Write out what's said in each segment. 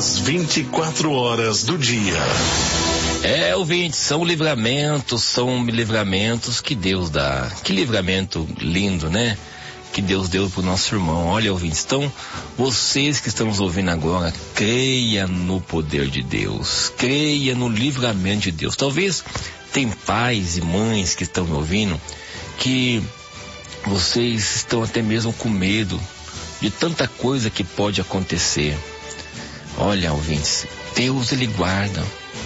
às 24 horas do dia. Ouvintes, são livramentos que Deus dá. Que livramento lindo, né? Que Deus deu pro nosso irmão. Olha, ouvintes, então, vocês que estão nos ouvindo agora, creia no poder de Deus, creia no livramento de Deus. Talvez tem pais e mães que estão me ouvindo, que vocês estão até mesmo com medo de tanta coisa que pode acontecer. Olha, ouvintes, Deus, Ele guarda.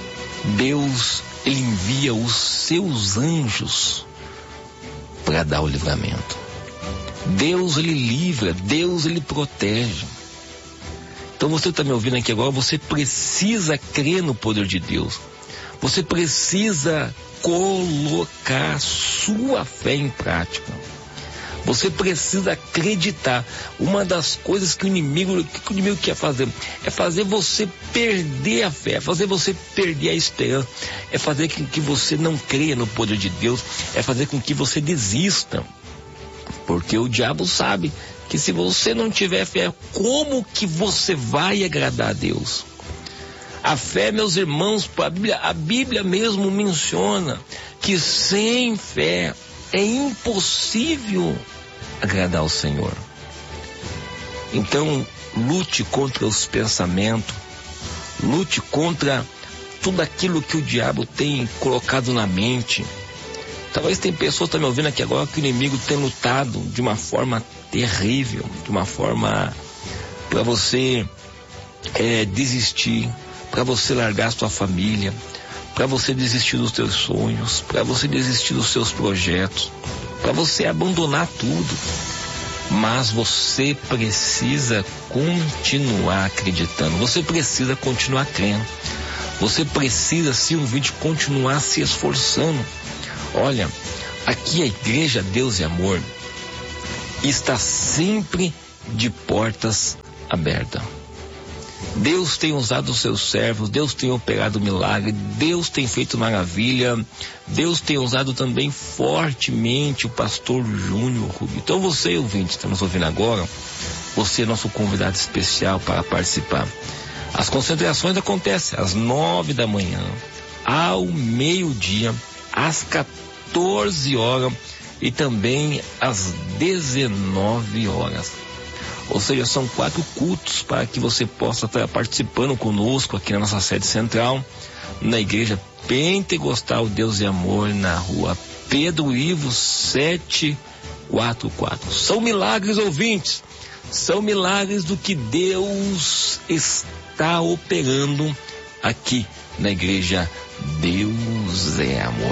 Deus, Ele envia os seus anjos para dar o livramento. Deus, Ele livra. Deus, Ele protege. Então você está me ouvindo aqui agora, você precisa crer no poder de Deus. Você precisa colocar sua fé em prática. Você precisa acreditar. Uma das coisas que o inimigo quer fazer é fazer você perder a fé, é fazer você perder a esperança, é fazer com que você não creia no poder de Deus, é fazer com que você desista. Porque o diabo sabe que se você não tiver fé, como que você vai agradar a Deus? A fé, meus irmãos, a Bíblia mesmo menciona que sem fé é impossível agradar ao Senhor. Então, lute contra os pensamentos, lute contra tudo aquilo que o diabo tem colocado na mente. Talvez tem pessoas que estão me ouvindo aqui agora que o inimigo tem lutado de uma forma terrível, de uma forma para você desistir, para você largar a sua família, para você desistir dos teus sonhos, para você desistir dos seus projetos, para você abandonar tudo. Mas você precisa continuar acreditando, você precisa continuar crendo, você precisa, sim, ouvinte, continuar se esforçando. Olha, aqui a Igreja Deus e Amor está sempre de portas abertas. Deus tem usado os seus servos, Deus tem operado milagre, Deus tem feito maravilha, Deus tem usado também fortemente o pastor Júnior Rubio. Então você, ouvinte, está nos ouvindo agora, você é nosso convidado especial para participar. As concentrações acontecem às 9 da manhã, ao meio-dia, às 14 horas e também às 19 horas. Ou seja, são 4 cultos para que você possa estar participando conosco aqui na nossa sede central, na Igreja Pentecostal Deus e Amor, na rua Pedro Ivo 744. São milagres, ouvintes, são milagres do que Deus está operando aqui na Igreja Deus é Amor.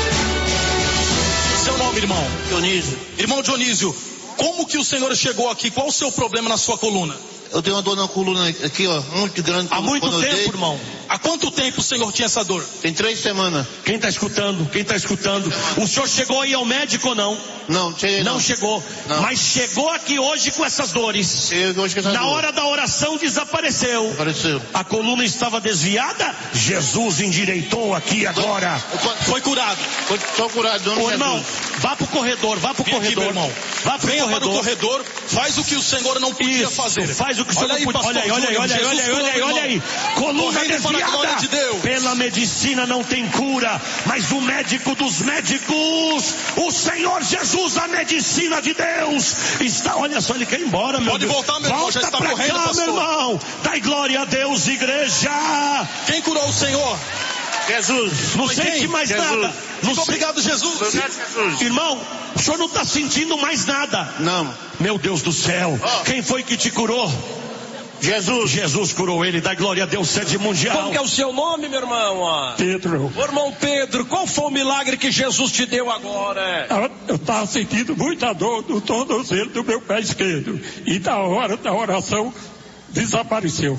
Seu nome, irmão? Dionísio. Irmão Dionísio, como que o senhor chegou aqui? Qual o seu problema na sua coluna? Eu tenho uma dor na coluna aqui, ó, muito grande. Há muito tempo, irmão? Há quanto tempo o senhor tinha essa dor? Tem 3 semanas. Quem está escutando? O senhor chegou aí ao médico ou não? Não, cheguei não. Não chegou. Não. Mas chegou aqui hoje com essas dores. Chegou hoje com essas dores. Na hora da oração desapareceu. Desapareceu. A coluna estava desviada. Jesus endireitou aqui agora. Foi curado. Foi só curado. Ô, irmão, vá pro corredor, Vá pro corredor. Venha para o corredor, faz o que o senhor não podia fazer. Faz o que o senhor não podia. Olha aí. Coluna desviada. De Deus. Pela medicina não tem cura, mas o médico dos médicos, o Senhor Jesus, a medicina de Deus, está, olha só, ele quer ir embora, meu Pode Deus. voltar, meu irmão, Volta já está pra morrendo, cá, pastor. meu irmão. Dai glória a Deus, igreja. Quem curou o Senhor? Jesus. Não sente mais Jesus. nada. Muito obrigado, Jesus. Irmão, o senhor não está sentindo mais nada. Não. Meu Deus do céu. Quem foi que te curou? Jesus. Jesus curou ele, dá glória a Deus, sede mundial. Como que é o seu nome, meu irmão? Pedro. Ô, irmão Pedro, qual foi o milagre que Jesus te deu agora? Eu estava sentindo muita dor no tornozelo do meu pé esquerdo. E na hora da oração, desapareceu.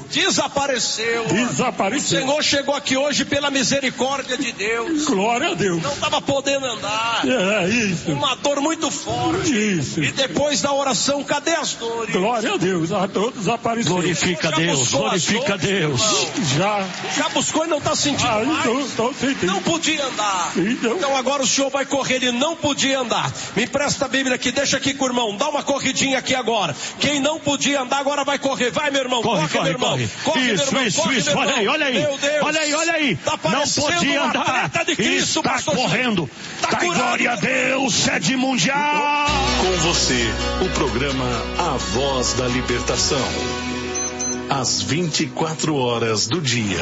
O Senhor chegou aqui hoje pela misericórdia de Deus. Glória a Deus. Não estava podendo andar. É isso. Uma dor muito forte. Isso. E depois da oração, cadê as dores? Glória a Deus. A dor desapareceu. Glorifica a Deus, glorifica a Deus. Já buscou e não está sentindo mais? Estou sentindo. Não podia andar. Então. Então agora o senhor vai correr, ele não podia andar. Me empresta a Bíblia aqui, deixa aqui com o irmão. Dá uma corridinha aqui agora. Quem não podia andar agora vai correr. Vai, meu meu irmão. Corre, Corre, meu irmão. corre. Corre, meu irmão. Isso, Corre, isso. meu irmão. Olha aí. Meu Deus. Olha aí. Tá Não parecendo podia um andar. atleta de Cristo, Está pastor. correndo. Tá Dai curado, glória a Deus, sede mundial. Com você, o programa A Voz da Libertação. Às 24 horas do dia.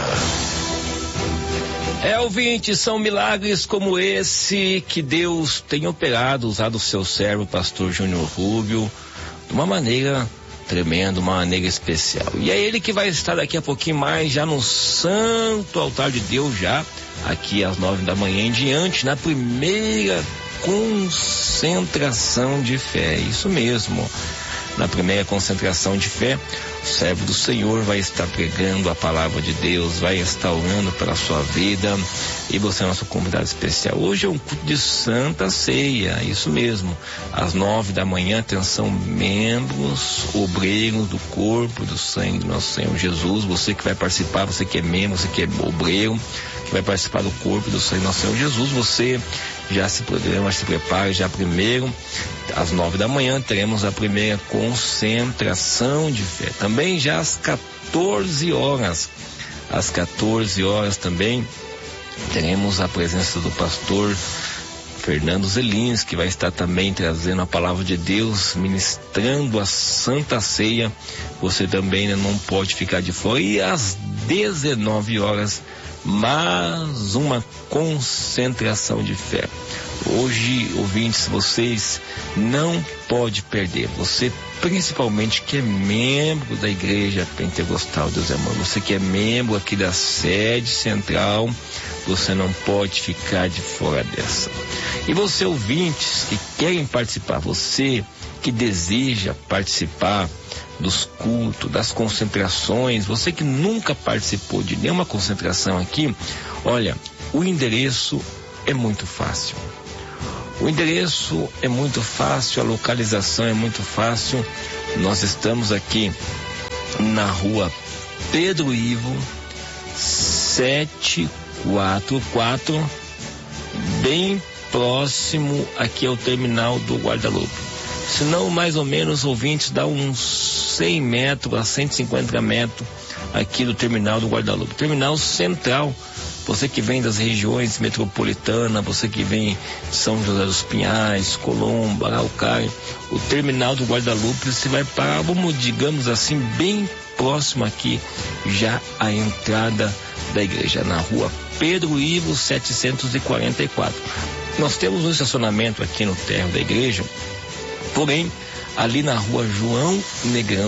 Ouvintes, são milagres como esse que Deus tem operado, usado o seu servo, pastor Júnior Rubio, de uma maneira tremenda, uma maneira especial. E é ele que vai estar daqui a pouquinho mais, já no santo altar de Deus, já aqui às 9 da manhã em diante, na primeira concentração de fé. Isso mesmo. Na primeira concentração de fé, o servo do Senhor vai estar pregando a palavra de Deus, vai estar orando pela sua vida, e você é nosso convidado especial. Hoje é um culto de Santa Ceia, isso mesmo, às 9 da manhã, atenção, membros, obreiros do corpo, do sangue do nosso Senhor Jesus. Você que vai participar, você que é membro, você que é obreiro, que vai participar do corpo do sangue do nosso Senhor Jesus, você já se programa, se prepare, já primeiro, às 9 da manhã, teremos a primeira concentração de fé. Também já às 14 horas. Às 14 horas também teremos a presença do pastor Fernando Zelins, que vai estar também trazendo a palavra de Deus, ministrando a Santa Ceia. Você também não pode ficar de fora. E às 19 horas, mais uma concentração de fé. Hoje, ouvintes, vocês não pode perder. Você, principalmente, que é membro da Igreja Pentecostal Deus é Amor, você que é membro aqui da sede central, você não pode ficar de fora dessa. E você, ouvintes, que querem participar, você que deseja participar dos cultos, das concentrações, você que nunca participou de nenhuma concentração aqui, olha, o endereço é muito fácil. O endereço é muito fácil, a localização é muito fácil. Nós estamos aqui na rua Pedro Ivo, 744, bem próximo aqui ao terminal do Guadalupe. Se não, mais ou menos, ouvintes, dá uns 100 metros a 150 metros aqui do terminal do Guadalupe. Terminal central. Você que vem das regiões metropolitanas, você que vem de São José dos Pinhais, Colombo, Araucária, o terminal do Guadalupe, você vai parar, digamos assim, bem próximo aqui, já a entrada da igreja, na rua Pedro Ivo 744. Nós temos um estacionamento aqui no térreo da igreja, porém, ali na rua João Negrão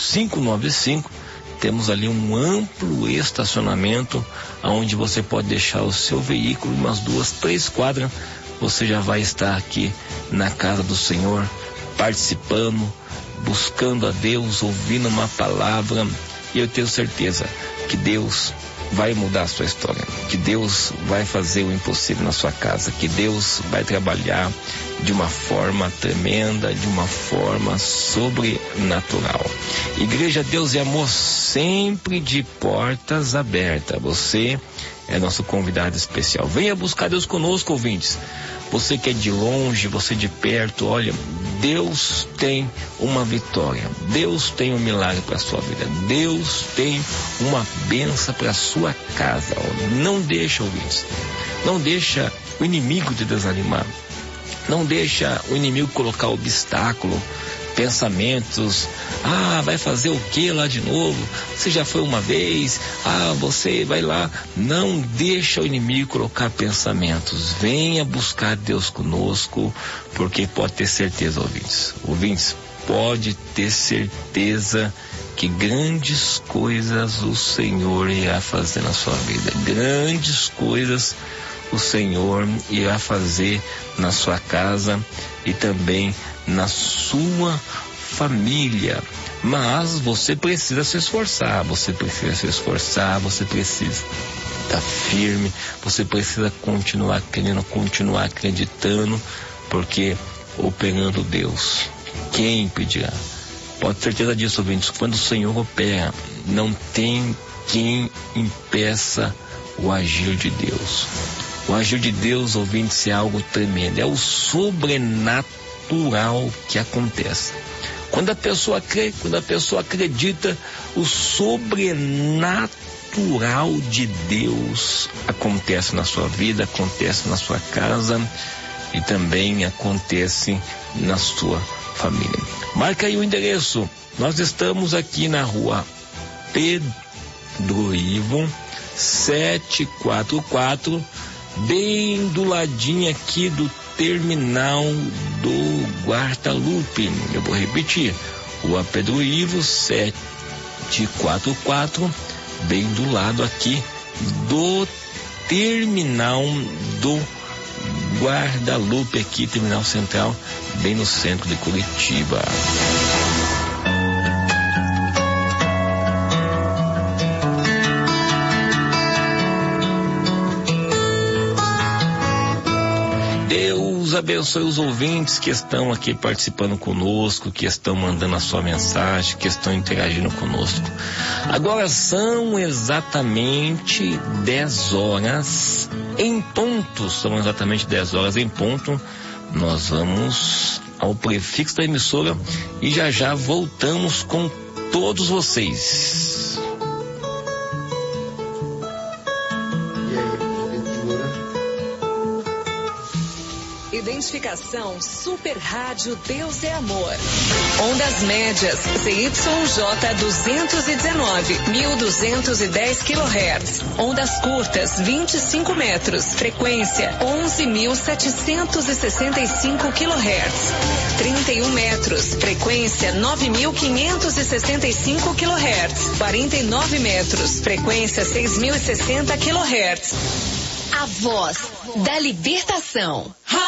595, temos ali um amplo estacionamento onde você pode deixar o seu veículo, umas 2, 3 quadras, você já vai estar aqui na casa do Senhor, participando, buscando a Deus, ouvindo uma palavra, e eu tenho certeza que Deus vai mudar a sua história, que Deus vai fazer o impossível na sua casa, que Deus vai trabalhar de uma forma tremenda, de uma forma sobrenatural. Igreja Deus e Amor, sempre de portas abertas. Você é nosso convidado especial. Venha buscar Deus conosco, ouvintes. Você que é de longe, você de perto, olha, Deus tem uma vitória, Deus tem um milagre para a sua vida, Deus tem uma bênção para a sua casa. Não deixa, ouvintes, não deixa o inimigo te desanimar, não deixa o inimigo colocar obstáculo, pensamentos, vai fazer o que lá de novo? Você já foi uma vez, você vai lá. Não deixa o inimigo colocar pensamentos. Venha buscar Deus conosco, porque pode ter certeza, ouvintes, pode ter certeza que grandes coisas o Senhor irá fazer na sua vida. Grandes coisas o Senhor irá fazer na sua casa e também na sua família. Mas você precisa se esforçar, você precisa estar firme, você precisa continuar crendo, continuar acreditando, porque operando Deus, quem impedirá? Pode ter certeza disso, ouvintes, quando o Senhor opera, não tem quem impeça o agir de Deus. O agir de Deus, ouvintes, é algo tremendo, é o sobrenatural que acontece. Quando a pessoa crê, quando a pessoa acredita, o sobrenatural de Deus acontece na sua vida, acontece na sua casa e também acontece na sua família. Marca aí o endereço. Nós estamos aqui na rua Pedro Ivo 744, bem do ladinho aqui do terminal do Guardalupe. Eu vou repetir, Rua Pedro Ivo 744, bem do lado aqui do terminal do Guardalupe, aqui, terminal central, bem no centro de Curitiba. Deus abençoe os ouvintes que estão aqui participando conosco, que estão mandando a sua mensagem, que estão interagindo conosco. Agora são exatamente 10 horas em ponto. São exatamente 10 horas em ponto. Nós vamos ao prefixo da emissora e já voltamos com todos vocês. Identificação Super Rádio Deus é Amor. Ondas médias ZYJ 219, 1210 kHz. Ondas curtas 25 metros. Frequência 11.765 kHz. 31 metros. Frequência 9.565 kHz. 49 metros. Frequência 6.060 kHz. A voz da libertação.